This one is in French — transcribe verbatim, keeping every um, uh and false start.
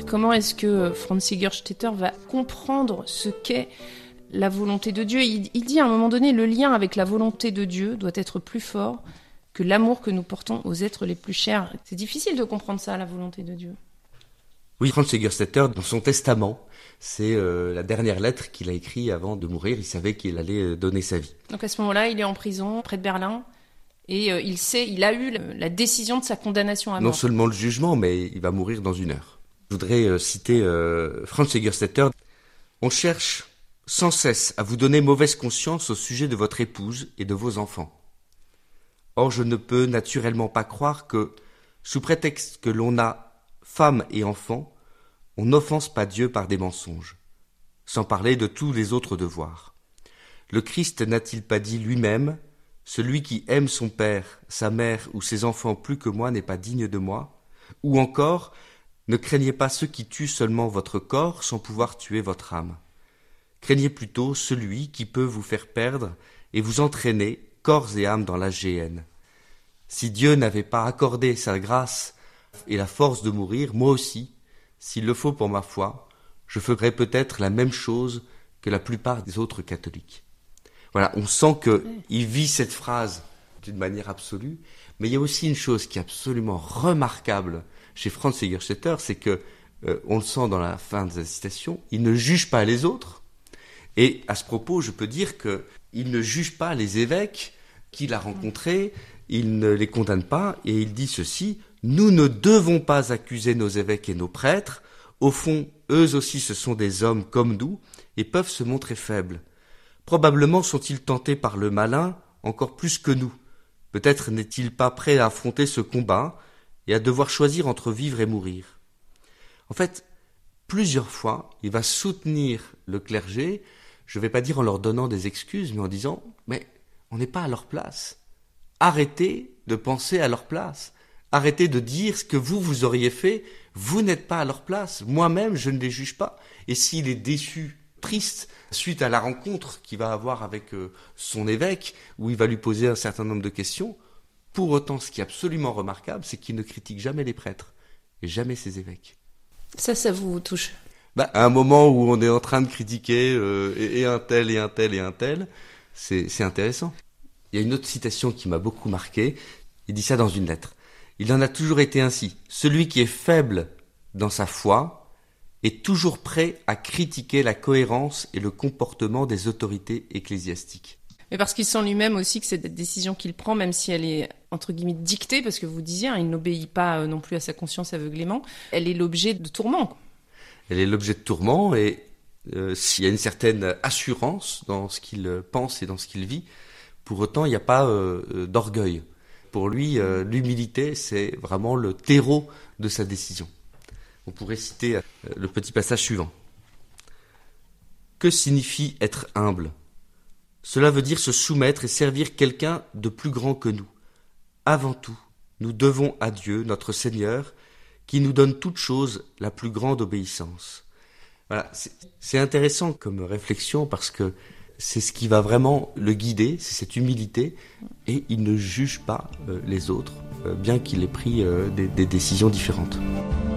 Comment est-ce que Franz Segerstetter va comprendre ce qu'est la volonté de Dieu ? il, il dit à un moment donné, le lien avec la volonté de Dieu doit être plus fort que l'amour que nous portons aux êtres les plus chers. C'est difficile de comprendre ça, la volonté de Dieu. Oui, Franz Segerstetter, dans son testament, c'est euh, la dernière lettre qu'il a écrite avant de mourir. Il savait qu'il allait donner sa vie. Donc à ce moment-là, il est en prison, près de Berlin, et euh, il sait, il a eu la décision de sa condamnation à mort. Non seulement le jugement, mais il va mourir dans une heure. Je voudrais euh, citer euh, Franz Segerstetter. « On cherche sans cesse à vous donner mauvaise conscience au sujet de votre épouse et de vos enfants. Or, je ne peux naturellement pas croire que, sous prétexte que l'on a femme et enfants, on n'offense pas Dieu par des mensonges, sans parler de tous les autres devoirs. Le Christ n'a-t-il pas dit lui-même, « Celui qui aime son père, sa mère ou ses enfants plus que moi n'est pas digne de moi » ou encore « Ne craignez pas ceux qui tuent seulement votre corps sans pouvoir tuer votre âme. Craignez plutôt celui qui peut vous faire perdre et vous entraîner corps et âme dans la géhenne. Si Dieu n'avait pas accordé sa grâce et la force de mourir, moi aussi, s'il le faut pour ma foi, je ferais peut-être la même chose que la plupart des autres catholiques. » Voilà, on sent qu'il vit cette phrase d'une manière absolue, mais il y a aussi une chose qui est absolument remarquable chez Franz Segerstetter, c'est que, euh, on le sent dans la fin de la citation, il ne juge pas les autres, et à ce propos, je peux dire qu'il ne juge pas les évêques qu'il a rencontrés, il ne les condamne pas, et il dit ceci, « Nous ne devons pas accuser nos évêques et nos prêtres, au fond, eux aussi ce sont des hommes comme nous, et peuvent se montrer faibles. Probablement sont-ils tentés par le malin encore plus que nous. Peut-être n'est-il pas prêt à affronter ce combat et à devoir choisir entre vivre et mourir. » En fait, plusieurs fois, il va soutenir le clergé, je ne vais pas dire en leur donnant des excuses, mais en disant « Mais on n'est pas à leur place. Arrêtez de penser à leur place. Arrêtez de dire ce que vous, vous auriez fait. Vous n'êtes pas à leur place. Moi-même, je ne les juge pas. Et s'il est déçu, triste, suite à la rencontre qu'il va avoir avec euh, son évêque, où il va lui poser un certain nombre de questions, pour autant, ce qui est absolument remarquable, c'est qu'il ne critique jamais les prêtres et jamais ses évêques. Ça, ça vous touche ? Bah, à un moment où on est en train de critiquer euh, et, et un tel, et un tel, et un tel, c'est, c'est intéressant. Il y a une autre citation qui m'a beaucoup marqué. Il dit ça dans une lettre. « Il en a toujours été ainsi. Celui qui est faible dans sa foi est toujours prêt à critiquer la cohérence et le comportement des autorités ecclésiastiques. » Mais parce qu'il sent lui-même aussi que cette décision qu'il prend, même si elle est, entre guillemets, dictée, parce que vous disiez, hein, il n'obéit pas non plus à sa conscience aveuglément, elle est l'objet de tourments. Elle est l'objet de tourments et euh, s'il y a une certaine assurance dans ce qu'il pense et dans ce qu'il vit, pour autant, il n'y a pas euh, d'orgueil. Pour lui, euh, l'humilité, c'est vraiment le terreau de sa décision. On pourrait citer euh, le petit passage suivant. « Que signifie être humble ? Cela veut dire se soumettre et servir quelqu'un de plus grand que nous. Avant tout, nous devons à Dieu, notre Seigneur, qui nous donne toute chose la plus grande obéissance. » Voilà, c'est, c'est intéressant comme réflexion parce que c'est ce qui va vraiment le guider, c'est cette humilité, et il ne juge pas euh, les autres, euh, bien qu'il ait pris euh, des, des décisions différentes.